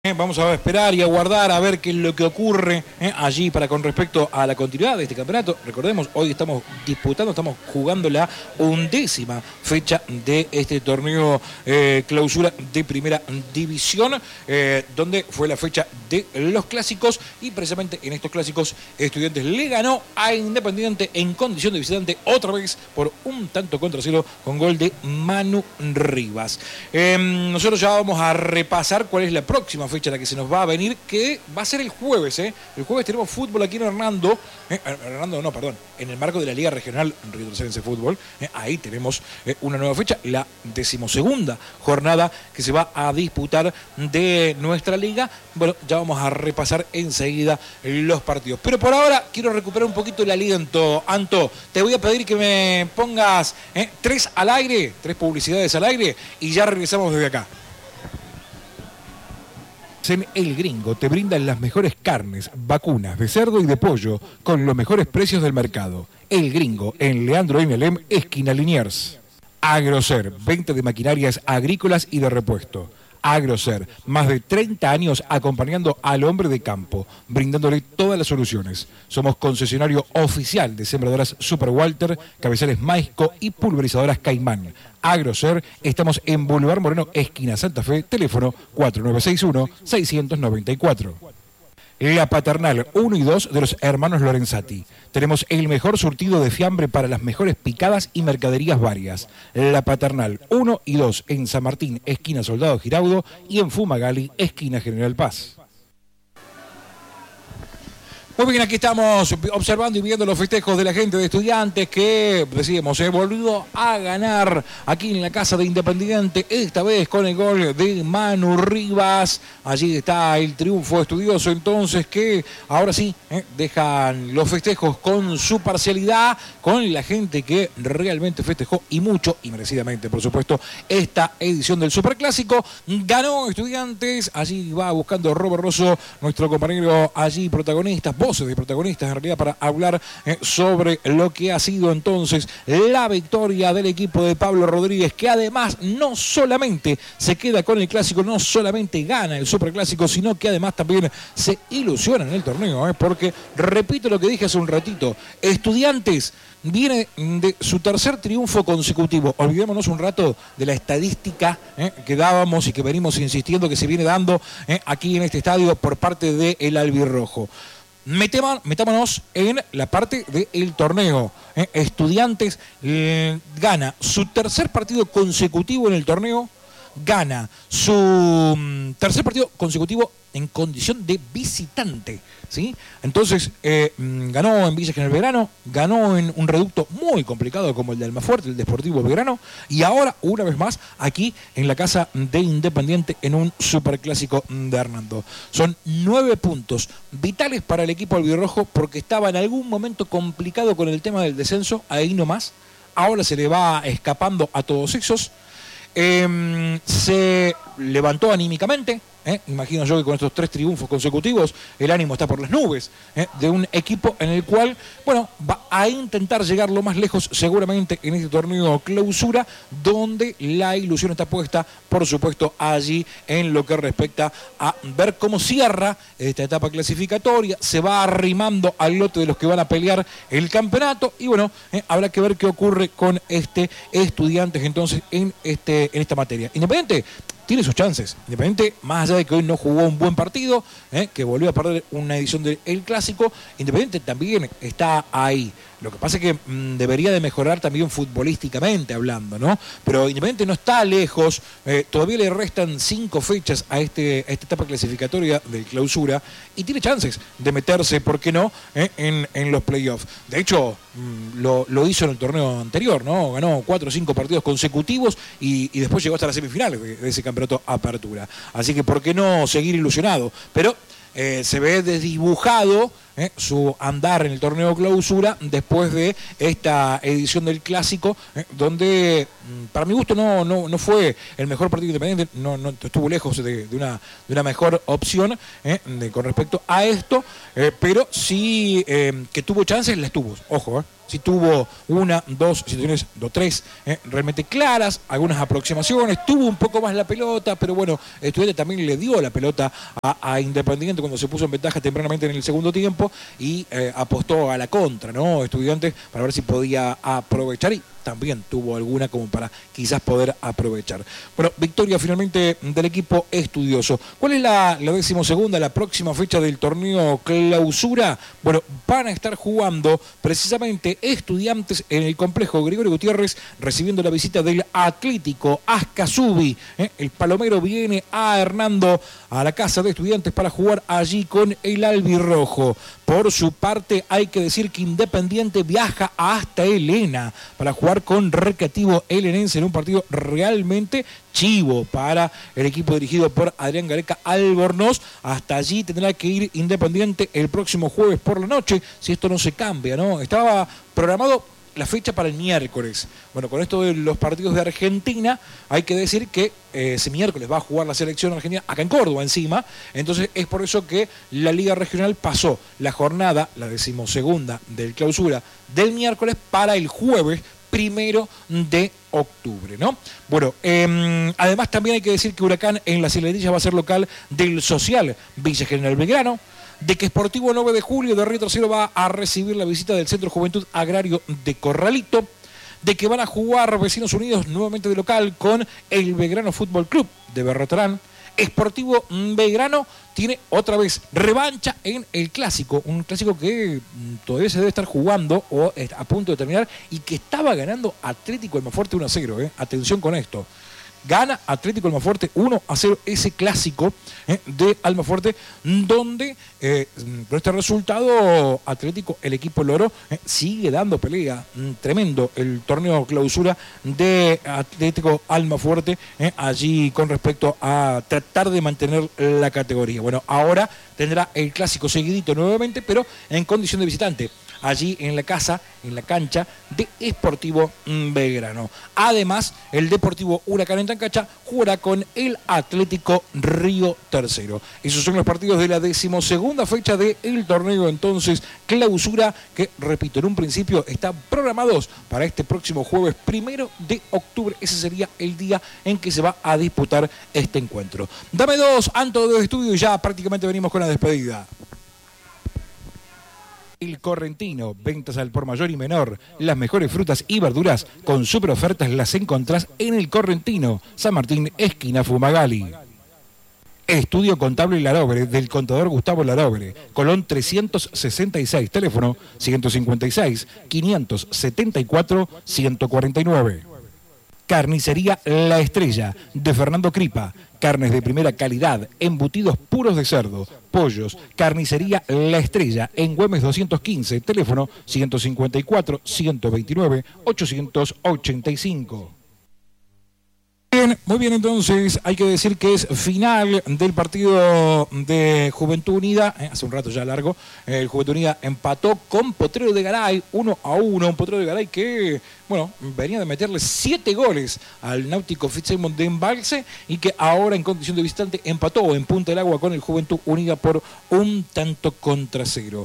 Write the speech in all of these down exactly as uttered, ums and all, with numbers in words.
Eh, vamos a esperar y aguardar a ver qué es lo que ocurre eh, allí para con respecto a la continuidad de este campeonato. Recordemos, hoy estamos disputando, estamos jugando la undécima fecha de este torneo eh, clausura de primera división, eh, donde fue la fecha de los clásicos y precisamente en estos clásicos Estudiantes le ganó a Independiente en condición de visitante otra vez por un tanto contra cero con gol de Manu Rivas. Eh, nosotros ya vamos a repasar cuál es la próxima fecha la que se nos va a venir, que va a ser el jueves, ¿eh? El jueves tenemos fútbol aquí en Hernando, eh, Hernando no, perdón, en el marco de la Liga Regional Río Tercerense Fútbol, eh, ahí tenemos eh, una nueva fecha, la decimosegunda jornada que se va a disputar de nuestra liga. Bueno, ya vamos a repasar enseguida los partidos, pero por ahora quiero recuperar un poquito el aliento. Anto, te voy a pedir que me pongas eh, tres al aire, tres publicidades al aire y ya regresamos desde acá. En El Gringo te brindan las mejores carnes, vacunas de cerdo y de pollo con los mejores precios del mercado. El Gringo en Leandro Inelem, esquina Liniers. Agrocer, venta de maquinarias agrícolas y de repuesto. Agrocer, más de treinta años acompañando al hombre de campo, brindándole todas las soluciones. Somos concesionario oficial de sembradoras Super Walter, cabezales Maisco y pulverizadoras Caimán. Agrocer, estamos en Boulevard Moreno, esquina Santa Fe, teléfono cuatro nueve seis uno, seis nueve cuatro. La Paternal uno y dos de los hermanos Lorenzati. Tenemos el mejor surtido de fiambre para las mejores picadas y mercaderías varias. La Paternal uno y dos en San Martín, esquina Soldado Giraudo, y en Fumagalli, esquina General Paz. Muy bien, aquí estamos observando y viendo los festejos de la gente de Estudiantes que, decíamos, he volvido a ganar aquí en la casa de Independiente, esta vez con el gol de Manu Rivas. Allí está el triunfo estudioso, entonces, que ahora sí eh, dejan los festejos con su parcialidad, con la gente que realmente festejó y mucho, y merecidamente, por supuesto, esta edición del Superclásico. Ganó Estudiantes, allí va buscando Robert Rosso, nuestro compañero allí protagonista, voces de protagonistas en realidad, para hablar eh, sobre lo que ha sido entonces la victoria del equipo de Pablo Rodríguez, que además no solamente se queda con el clásico, no solamente gana el superclásico, sino que además también se ilusiona en el torneo, eh, porque repito lo que dije hace un ratito, Estudiantes viene de su tercer triunfo consecutivo. Olvidémonos un rato de la estadística eh, que dábamos y que venimos insistiendo que se viene dando eh, aquí en este estadio por parte del albirrojo. Metámonos en la parte del torneo. Eh, Estudiantes eh, gana su tercer partido consecutivo en el torneo, gana su um, tercer partido consecutivo en condición de visitante, ¿sí? Entonces, eh, ganó en Villa General Belgrano, ganó en un reducto muy complicado como el de Almafuerte, el Deportivo Belgrano, y ahora, una vez más, aquí en la casa de Independiente en un superclásico de Hernando. Son nueve puntos vitales para el equipo albirrojo porque estaba en algún momento complicado con el tema del descenso, ahí nomás, ahora se le va escapando a todos esos. Eh, se levantó anímicamente, eh, imagino yo que con estos tres triunfos consecutivos el ánimo está por las nubes, eh, de un equipo en el cual, bueno, va a intentar llegar lo más lejos seguramente en este torneo clausura, donde la ilusión está puesta, por supuesto, allí en lo que respecta a ver cómo cierra esta etapa clasificatoria, se va arrimando al lote de los que van a pelear el campeonato y bueno, eh, habrá que ver qué ocurre con este Estudiantes entonces en, este, en esta materia. Independiente tiene sus chances. Independiente, más allá de que hoy no jugó un buen partido, eh, que volvió a perder una edición del Clásico, Independiente también está ahí. Lo que pasa es que mmm, debería de mejorar también futbolísticamente hablando, ¿no? Pero Independiente no está lejos, eh, todavía le restan cinco fechas a, este, a esta etapa clasificatoria del clausura y tiene chances de meterse, ¿por qué no?, eh, en, en los playoffs. De hecho, mmm, lo, lo hizo en el torneo anterior, ¿no? Ganó cuatro o cinco partidos consecutivos y, y después llegó hasta las semifinales de, de ese campeonato Apertura. Así que, ¿por qué no seguir ilusionado? Pero eh, se ve desdibujado Eh, su andar en el torneo clausura después de esta edición del Clásico, eh, donde para mi gusto no, no, no fue el mejor partido Independiente, no, no estuvo lejos de, de, una, de una mejor opción eh, de, con respecto a esto, eh, pero sí eh, que tuvo chances, las tuvo, ojo, eh. sí tuvo una, dos situaciones, dos, tres, eh, realmente claras, algunas aproximaciones, tuvo un poco más la pelota, pero bueno, Estudiantes también le dio la pelota a, a Independiente cuando se puso en ventaja tempranamente en el segundo tiempo y eh, apostó a la contra, ¿no? Estudiantes para ver si podía aprovechar y también tuvo alguna como para quizás poder aprovechar. Bueno, victoria finalmente del equipo estudioso. ¿Cuál es la, la decimosegunda, la próxima fecha del torneo clausura? Bueno, van a estar jugando precisamente Estudiantes en el complejo Gregorio Gutiérrez, recibiendo la visita del Atlético Ascasubi. ¿eh? El palomero viene a Hernando, a la casa de Estudiantes, para jugar allí con el albirrojo. Por su parte, hay que decir que Independiente viaja hasta Helena para jugar con Recreativo Helenense en un partido realmente chivo para el equipo dirigido por Adrián Gareca Albornoz. Hasta allí tendrá que ir Independiente el próximo jueves por la noche, si esto no se cambia, ¿no? Estaba programado la fecha para el miércoles. Bueno, con esto de los partidos de Argentina, hay que decir que eh, ese miércoles va a jugar la selección argentina acá en Córdoba encima, entonces es por eso que la Liga Regional pasó la jornada, la decimosegunda del clausura, del miércoles para el jueves primero de octubre, ¿no? Bueno, eh, además también hay que decir que Huracán en las Hilerillas va a ser local del Social Villa General Belgrano, de que Sportivo nueve de julio de Río Tercero va a recibir la visita del Centro Juventud Agrario de Corralito, de que van a jugar Vecinos Unidos nuevamente de local con el Belgrano Fútbol Club de Berrotarán. Sportivo Belgrano tiene otra vez revancha en el clásico, un clásico que todavía se debe estar jugando o a punto de terminar y que estaba ganando Atlético Almafuerte uno a cero, ¿eh? Atención con esto. Gana Atlético Almafuerte uno a cero ese clásico eh, de Almafuerte, donde eh, con este resultado Atlético, el equipo Loro, eh, sigue dando pelea. Mm, tremendo el torneo clausura de Atlético Almafuerte, eh, allí con respecto a tratar de mantener la categoría. Bueno, ahora tendrá el clásico seguidito nuevamente, pero en condición de visitante, allí en la casa, en la cancha de Sportivo Belgrano. Además, el Deportivo Huracán en Tancacha jugará con el Atlético Río Tercero. Esos son los partidos de la decimosegunda fecha del torneo, entonces, clausura, que, repito, en un principio están programados para este próximo jueves primero de octubre. Ese sería el día en que se va a disputar este encuentro. Dame dos, Anto de estudio, y ya prácticamente venimos con la despedida. El Correntino, ventas al por mayor y menor. Las mejores frutas y verduras con super ofertas las encontrás en El Correntino, San Martín, esquina Fumagalli. Estudio Contable Larobre del contador Gustavo Larobre, Colón trescientos sesenta y seis, teléfono ciento cincuenta y seis, quinientos setenta y cuatro, ciento cuarenta y nueve. Carnicería La Estrella, de Fernando Cripa. Carnes de primera calidad, embutidos puros de cerdo, pollos. Carnicería La Estrella, en Güemes doscientos quince, teléfono ciento cincuenta y cuatro, ciento veintinueve, ochocientos ochenta y cinco. Bien, muy bien, entonces hay que decir que es final del partido de Juventud Unida, eh, hace un rato ya largo, el Juventud Unida empató con Potrero de Garay uno a uno, un Potrero de Garay que, bueno, venía de meterle siete goles al Náutico Fitzsimons de Embalse y que ahora en condición de visitante empató en Punta del Agua con el Juventud Unida por un tanto contra cero.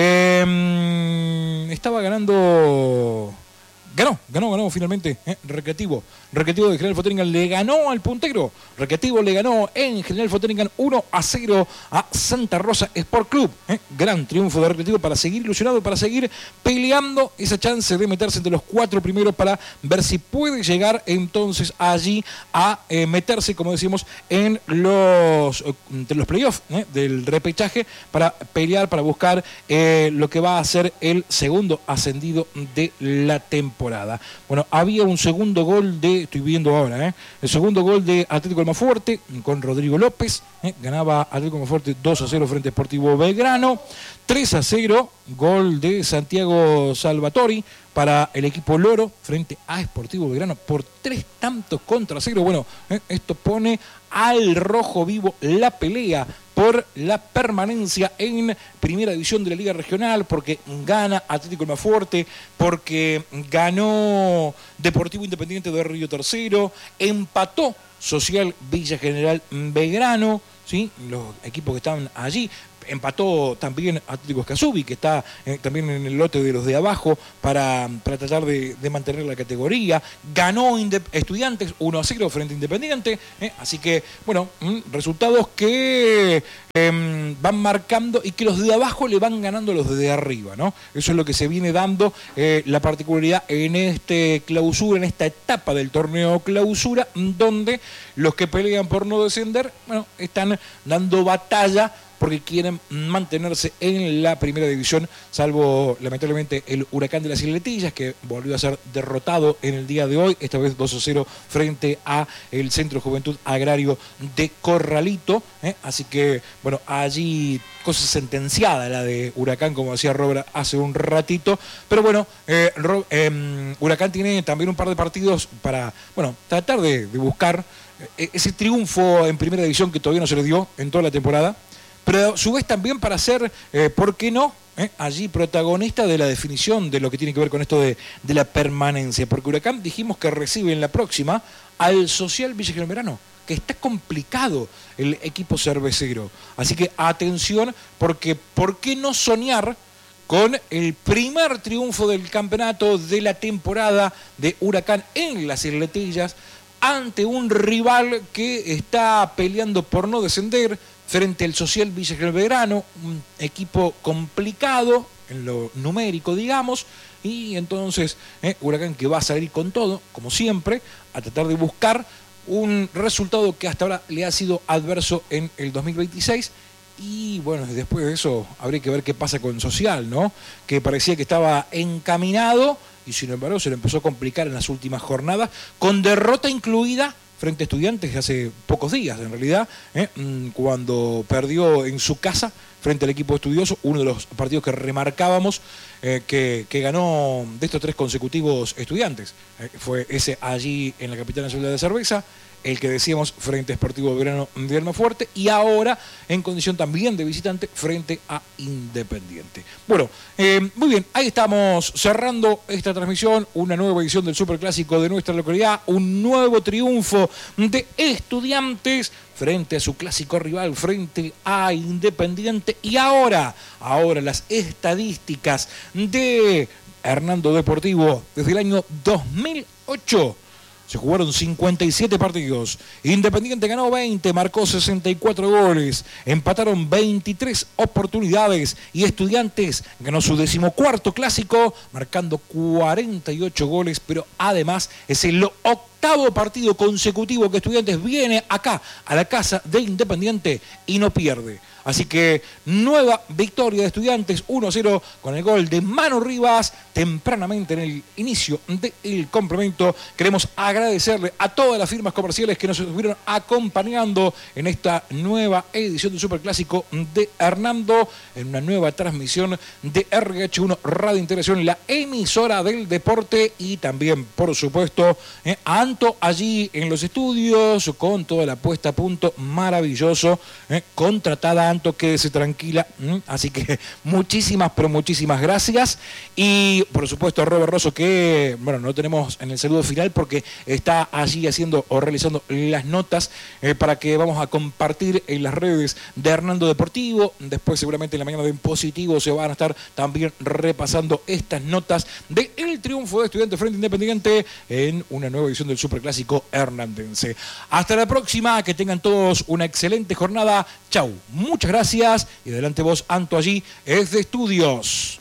Eh, estaba ganando... Ganó, ganó, ganó finalmente, ¿eh? Recreativo. Recreativo de General Fotingan le ganó al puntero. Recreativo le ganó en General Fotingan uno a cero a Santa Rosa Sport Club. ¿eh? Gran triunfo de Recreativo para seguir ilusionado, para seguir peleando esa chance de meterse entre los cuatro primeros para ver si puede llegar entonces allí a eh, meterse, como decimos, en los, entre los playoffs ¿eh? del repechaje para pelear, para buscar eh, lo que va a ser el segundo ascendido de la temporada. Bueno, había un segundo gol de, estoy viendo ahora, ¿eh? el segundo gol de Atlético Almafuerte con Rodrigo López, ¿eh? ganaba Atlético Almafuerte dos a cero frente a Sportivo Belgrano, tres a cero, gol de Santiago Salvatori para el equipo Loro frente a Sportivo Belgrano por tres tantos contra cero. Bueno, ¿eh? esto pone al rojo vivo la pelea por la permanencia en primera división de la Liga Regional, porque gana Atlético Almafuerte, porque ganó Deportivo Independiente de Río Tercero, empató Social Villa General Belgrano, ¿sí? Los equipos que estaban allí. Empató también Atlético Escazú, que está eh, también en el lote de los de abajo para, para tratar de, de mantener la categoría. Ganó Indep Estudiantes uno a cero frente a Independiente. Eh, así que, bueno, mm, resultados que eh, van marcando y que los de abajo le van ganando a los de arriba, ¿no? Eso es lo que se viene dando, eh, la particularidad en este clausura, en esta etapa del torneo clausura, donde los que pelean por no descender, bueno, están dando batalla porque quieren mantenerse en la primera división, salvo lamentablemente el Huracán de las Isletillas, que volvió a ser derrotado en el día de hoy, esta vez dos a cero frente a el Centro Juventud Agrario de Corralito, ¿eh? Así que, bueno, allí cosa sentenciada la de Huracán, como decía Robert hace un ratito, pero bueno, eh, Ro eh, Huracán tiene también un par de partidos para, bueno, tratar de, de buscar eh, ese triunfo en primera división que todavía no se le dio en toda la temporada, pero a su vez también para ser, eh, ¿por qué no?, ¿Eh? allí protagonista de la definición de lo que tiene que ver con esto de, de la permanencia. Porque Huracán dijimos que recibe en la próxima al Social Villa General Belgrano, que está complicado el equipo cervecero. Así que atención, porque ¿por qué no soñar con el primer triunfo del campeonato de la temporada de Huracán en las Isletillas ante un rival que está peleando por no descender, frente al Social Villa General Belgrano, un equipo complicado en lo numérico, digamos, y entonces eh, Huracán que va a salir con todo, como siempre, a tratar de buscar un resultado que hasta ahora le ha sido adverso en el dos mil veintiséis, y bueno, después de eso habría que ver qué pasa con Social, ¿no? Que parecía que estaba encaminado, y sin embargo se le empezó a complicar en las últimas jornadas, con derrota incluida frente a Estudiantes hace pocos días, en realidad, ¿eh? cuando perdió en su casa frente al equipo estudioso, uno de los partidos que remarcábamos, eh, que, que ganó de estos tres consecutivos Estudiantes. Eh, fue ese allí en la capital nacional de cerveza, el que decíamos frente a Sportivo Belgrano de Almafuerte, y ahora en condición también de visitante frente a Independiente. Bueno, eh, muy bien, ahí estamos cerrando esta transmisión, una nueva edición del Superclásico de nuestra localidad, un nuevo triunfo de Estudiantes frente a su clásico rival, frente a Independiente, y ahora, ahora las estadísticas de Hernando Deportivo desde el año dos mil ocho. Se jugaron cincuenta y siete partidos. Independiente ganó veinte, marcó sesenta y cuatro goles. Empataron veintitrés oportunidades. Y Estudiantes ganó su decimocuarto clásico, marcando cuarenta y ocho goles. Pero además es el octavo partido consecutivo que Estudiantes viene acá, a la casa de Independiente, y no pierde. Así que nueva victoria de Estudiantes, uno a cero, con el gol de Manu Rivas tempranamente en el inicio del complemento. Queremos agradecerle a todas las firmas comerciales que nos estuvieron acompañando en esta nueva edición del Superclásico de Hernando, en una nueva transmisión de R H uno Radio Integración, la emisora del deporte, y también, por supuesto, eh, a Anto allí en los estudios, con toda la puesta a punto maravilloso, eh, contratada Anto, quédese tranquila. Así que muchísimas, pero muchísimas gracias. Y por supuesto a Robert Rosso, que bueno, no tenemos en el saludo final porque está allí haciendo o realizando las notas eh, para que vamos a compartir en las redes de Hernando Deportivo. Después seguramente en la mañana de Positivo se van a estar también repasando estas notas del triunfo de Estudiantes frente a Independiente en una nueva edición del Superclásico hernandense. Hasta la próxima, que tengan todos una excelente jornada. Chau, muchas gracias, y adelante vos, Anto, allí es de estudios.